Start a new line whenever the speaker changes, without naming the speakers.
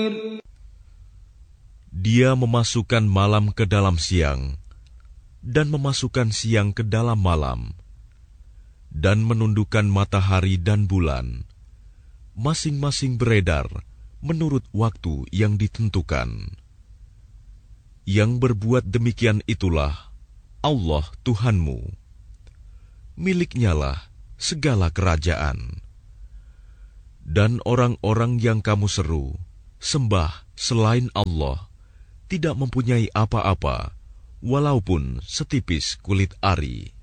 Dia memasukkan malam ke dalam siang dan memasukkan siang ke dalam malam, dan menundukkan matahari dan bulan, masing-masing beredar menurut waktu yang ditentukan. Yang berbuat demikian itulah Allah Tuhanmu. Miliknya-lah segala kerajaan. Dan orang-orang yang kamu seru, sembah selain Allah, tidak mempunyai apa-apa, walaupun setipis kulit ari.